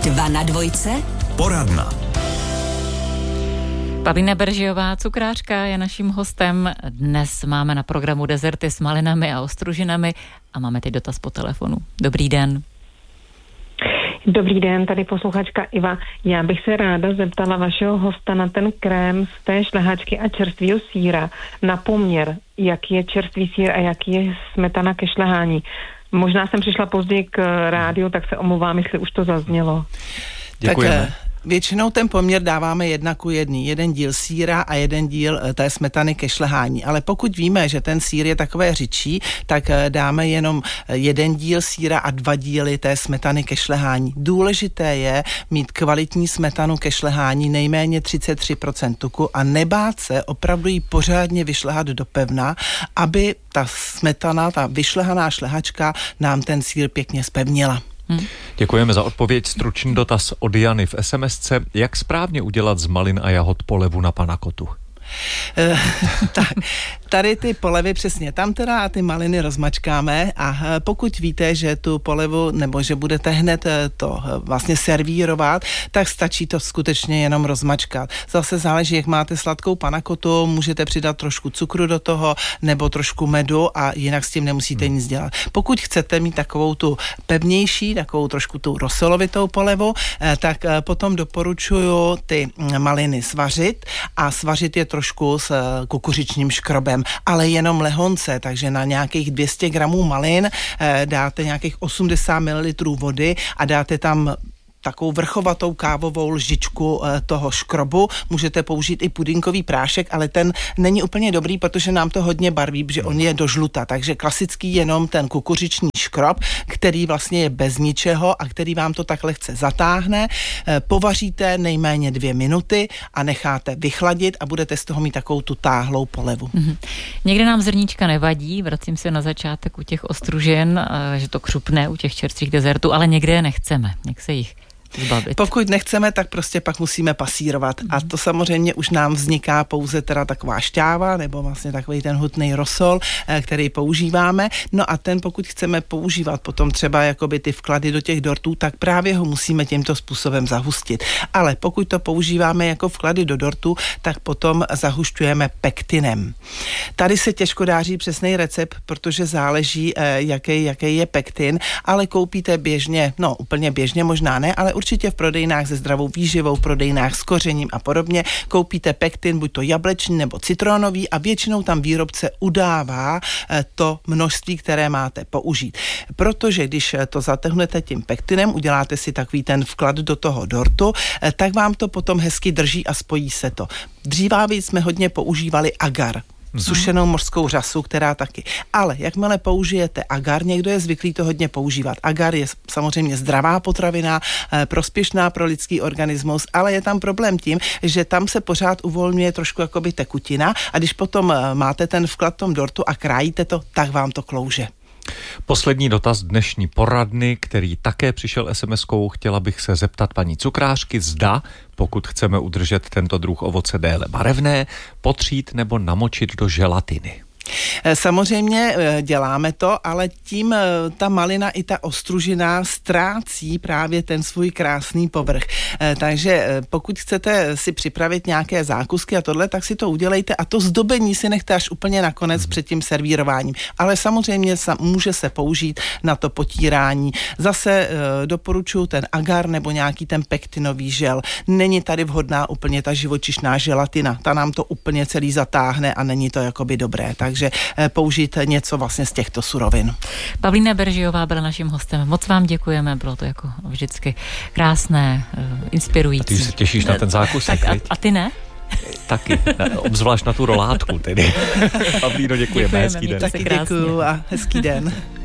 2 na 2. Poradna. Pavlína Beržiová, cukrářka, je naším hostem. Dnes máme na programu dezerty s malinami a ostružinami a máme teď dotaz po telefonu. Dobrý den. Dobrý den, tady posluchačka Iva. Já bych se ráda zeptala vašeho hosta na ten krém z té šlehačky a čerstvého sýra na poměr, jaký je čerstvý sýr a jaký je smetana ke šlehání. Možná jsem přišla později k rádiu, tak se omlouvám, jestli už to zaznělo. Děkujeme. Tak většinou ten poměr dáváme 1:1. 1 díl sýra a 1 díl té smetany ke šlehání. Ale pokud víme, že ten sýr je takové řidší, tak dáme jenom 1 díl sýra a 2 díly té smetany ke šlehání. Důležité je mít kvalitní smetanu ke šlehání, nejméně 33% tuku a nebát se opravdu jí pořádně vyšlehat do pevna, aby ta smetana, ta vyšlehaná šlehačka nám ten sýr pěkně zpevnila. Děkujeme za odpověď. Stručný dotaz od Jany v SMSce. Jak správně udělat z malin a jahod polevu na panakotu? Tak, tady ty polevy přesně, tam teda ty maliny rozmačkáme a pokud víte, že tu polevu nebo že budete hned to vlastně servírovat, tak stačí to skutečně jenom rozmačkat. Zase záleží, jak máte sladkou panakotu, můžete přidat trošku cukru do toho nebo trošku medu a jinak s tím nemusíte nic dělat. Pokud chcete mít takovou tu pevnější, takovou trošku tu rosolovitou polevu, tak potom doporučuju ty maliny svařit a svařit je trošku s kukuřičním škrobem, ale jenom lehonce, takže na nějakých 200 gramů malin dáte nějakých 80 ml vody a dáte tam takovou vrchovatou kávovou lžičku toho škrobu. Můžete použít i pudinkový prášek, ale ten není úplně dobrý, protože nám to hodně barví, protože on je do žluta. Takže klasický jenom ten kukuřiční škrob, který vlastně je bez ničeho a který vám to tak lehce zatáhne. Povaříte nejméně 2 minuty a necháte vychladit a budete z toho mít takovou tu táhlou polevu. Někde nám zrníčka nevadí, vracím se na začátek u těch ostružin, že to křupne u těch čerstvých dezertů, ale někde je nechceme. Jak se jich zbavit? Pokud nechceme, tak prostě pak musíme pasírovat. A to samozřejmě už nám vzniká pouze teda taková šťáva nebo vlastně takový ten hutný rosol, který používáme. No a ten, pokud chceme používat potom třeba jakoby ty vklady do těch dortů, tak právě ho musíme tímto způsobem zahustit. Ale pokud to používáme jako vklady do dortu, tak potom zahušťujeme pektinem. Tady se těžko dáří přesný recept, protože záleží, jaký je pektin, ale koupíte běžně, no úplně běžně možná ne, ale určitě v prodejnách se zdravou výživou, v prodejnách s kořením a podobně koupíte pektin, buď to jablečný nebo citronový a většinou tam výrobce udává to množství, které máte použít. Protože když to zatehnete tím pektinem, uděláte si takový ten vklad do toho dortu, tak vám to potom hezky drží a spojí se to. Dřívávi jsme hodně používali agar, sušenou mořskou řasu, která taky. Ale jakmile použijete agar, někdo je zvyklý to hodně používat. Agar je samozřejmě zdravá potravina, prospěšná pro lidský organismus, ale je tam problém tím, že tam se pořád uvolňuje trošku jakoby tekutina a když potom máte ten vklad v tom dortu a krájíte to, tak vám to klouže. Poslední dotaz dnešní poradny, který také přišel SMS-kou. Chtěla bych se zeptat paní cukrářky, zda, pokud chceme udržet tento druh ovoce déle barevné, potřít nebo namočit do želatiny. Samozřejmě děláme to, ale tím ta malina i ta ostružina ztrácí právě ten svůj krásný povrch. Takže pokud chcete si připravit nějaké zákusky a tohle, tak si to udělejte a to zdobení si nechte až úplně nakonec před tím servírováním. Ale samozřejmě může se použít na to potírání. Zase doporučuji ten agar nebo nějaký ten pektinový žel. Není tady vhodná úplně ta živočišná želatina. Ta nám to úplně celý zatáhne a není to jakoby dobré. Takže použít něco vlastně z těchto surovin. Pavlína Beržiová byla naším hostem. Moc vám děkujeme, bylo to jako vždycky krásné, inspirující. A ty se těšíš na ten zákusek, a ty ne? Taky, obzvlášť na tu rolátku tedy. Pavlíno, děkujeme, hezký den. Taky děkuju a hezký den.